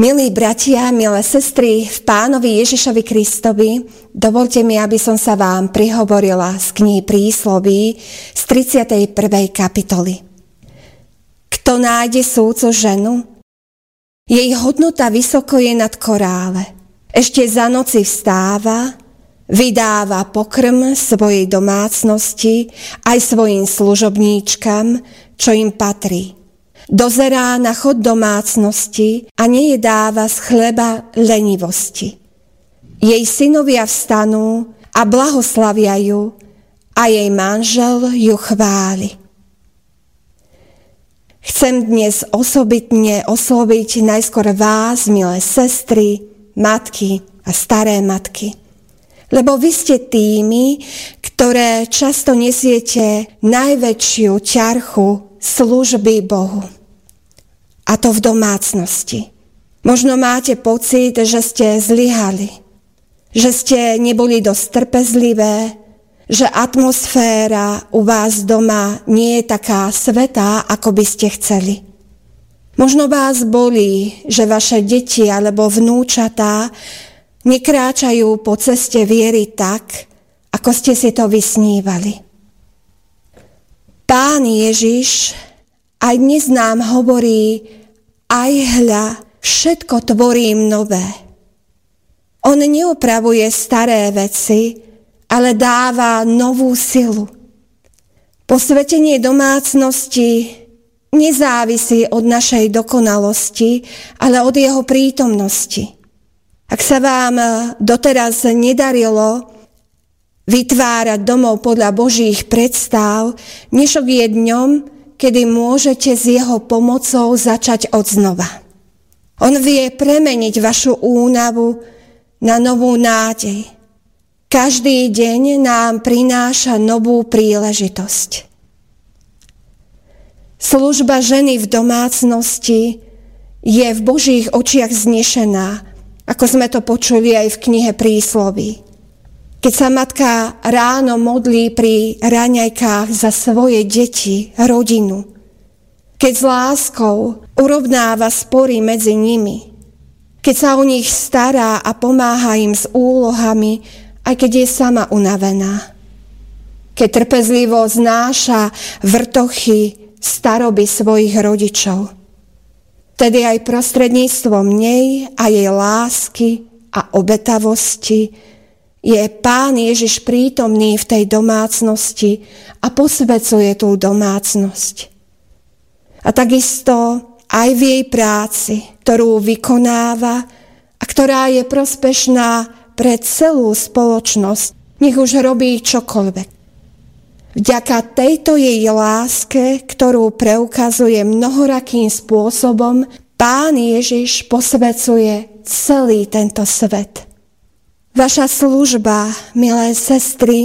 Milí bratia, milé sestry v Pánovi Ježišovi Kristovi, dovolte mi, aby som sa vám prihovorila z knihy Prísloví z 31. kapitoly. Kto nájde súcu ženu? Jej hodnota vysoko je nad korále. Ešte za noci vstáva, vydáva pokrm svojej domácnosti aj svojim služobníčkam, čo im patrí. Dozerá na chod domácnosti a nejedáva z chleba lenivosti. Jej synovia vstanú a blahoslavia ju a jej manžel ju chváli. Chcem dnes osobitne osloviť najskôr vás, milé sestry, matky a staré matky. Lebo vy ste tými, ktoré často nesiete najväčšiu ťarchu služby Bohu. A to v domácnosti. Možno máte pocit, že ste zlyhali, že ste neboli dosť trpezlivé, že atmosféra u vás doma nie je taká svätá, ako by ste chceli. Možno vás bolí, že vaše deti alebo vnúčatá nekráčajú po ceste viery tak, ako ste si to vysnívali. Pán Ježiš aj dnes nám hovorí: aj hľa, všetko tvorím nové. On neopravuje staré veci, ale dáva novú silu. Posvetenie domácnosti nezávisí od našej dokonalosti, ale od jeho prítomnosti. Ak sa vám doteraz nedarilo vytvárať domov podľa Božích predstav, dnešok je dňom, kedy môžete s jeho pomocou začať odznova. On vie premeniť vašu únavu na novú nádej. Každý deň nám prináša novú príležitosť. Služba ženy v domácnosti je v Božích očiach znešená, ako sme to počuli aj v knihe Prísloví. Keď sa matka ráno modlí pri raňajkách za svoje deti, rodinu, keď s láskou urovnáva spory medzi nimi, keď sa o nich stará a pomáha im s úlohami, aj keď je sama unavená, keď trpezlivo znáša vrtochy staroby svojich rodičov, tedy aj prostredníctvom nej a jej lásky a obetavosti je Pán Ježiš prítomný v tej domácnosti a posvecuje tú domácnosť. A takisto aj v jej práci, ktorú vykonáva a ktorá je prospešná pre celú spoločnosť, nech už robí čokoľvek. Vďaka tejto jej láske, ktorú preukazuje mnohorakým spôsobom, Pán Ježiš posvecuje celý tento svet. Vaša služba, milé sestry,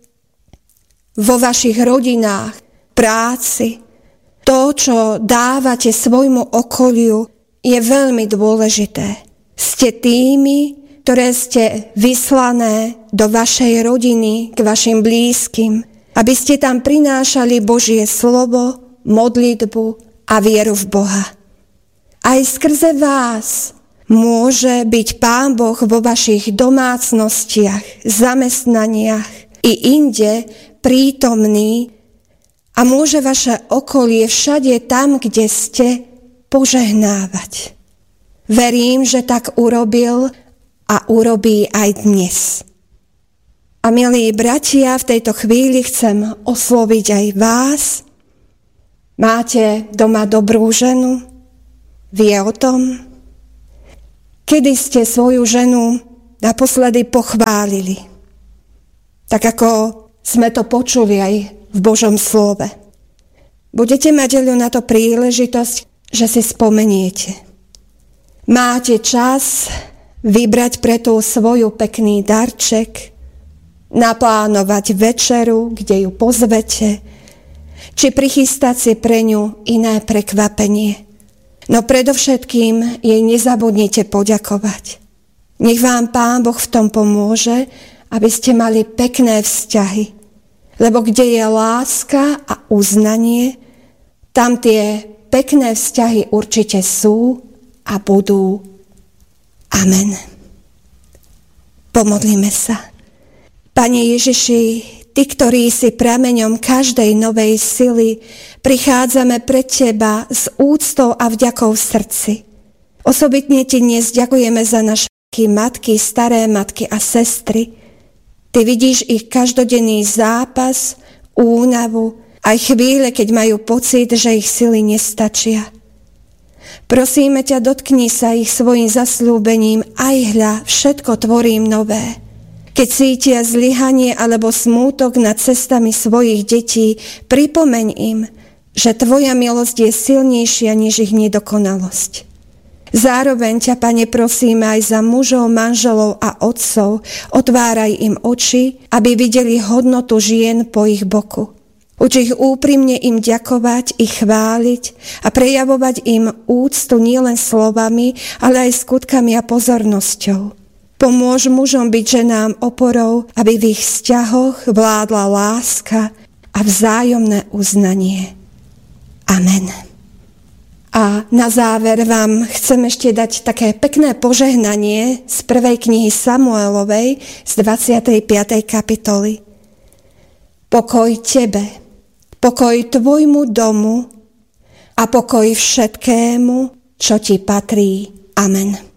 vo vašich rodinách, práci, to, čo dávate svojmu okoliu, je veľmi dôležité. Ste tými, ktoré ste vyslané do vašej rodiny, k vašim blízkym, aby ste tam prinášali Božie slovo, modlitbu a vieru v Boha. Aj skrze vás môže byť Pán Boh vo vašich domácnostiach, zamestnaniach i inde prítomný a môže vaše okolie všade tam, kde ste, požehnávať. Verím, že tak urobil a urobí aj dnes. A milí bratia, v tejto chvíli chcem osloviť aj vás. Máte doma dobrú ženu? Vie o tom? Kedy ste svoju ženu naposledy pochválili? Tak ako sme to počuli aj v Božom slove. Budete mať na to príležitosť, že si spomeniete. Máte čas vybrať pre tú svoju pekný darček, naplánovať večeru, kde ju pozvete, či prichystať si pre ňu iné prekvapenie. No predovšetkým jej nezabudnite poďakovať. Nech vám Pán Boh v tom pomôže, aby ste mali pekné vzťahy. Lebo kde je láska a uznanie, tam tie pekné vzťahy určite sú a budú Amen. Pomodlíme sa. Pane Ježiši, Ty, ktorý si prameňom každej novej sily, prichádzame pred Teba s úctou a vďakou v srdci. Osobitne Ti dnes ďakujeme za naše matky, staré matky a sestry. Ty vidíš ich každodenný zápas, únavu, aj chvíle, keď majú pocit, že ich sily nestačia. Prosíme ťa, dotkni sa ich svojim zasľúbením, aj hľa, všetko tvorím nové. Keď cítia zlyhanie alebo smútok nad cestami svojich detí, pripomeň im, že tvoja milosť je silnejšia než ich nedokonalosť. Zároveň ťa, Pane, prosíme aj za mužov, manželov a otcov, otváraj im oči, aby videli hodnotu žien po ich boku. Uč ich úprimne im ďakovať, ich chváliť a prejavovať im úctu nielen slovami, ale aj skutkami a pozornosťou. Pomôž mužom byť ženám oporou, aby v ich vzťahoch vládla láska a vzájomné uznanie. Amen. A na záver vám chcem ešte dať také pekné požehnanie z 1. knihy Samuelovej z 25. kapitoly. Pokoj tebe, pokoj tvojmu domu a pokoj všetkému, čo ti patrí. Amen.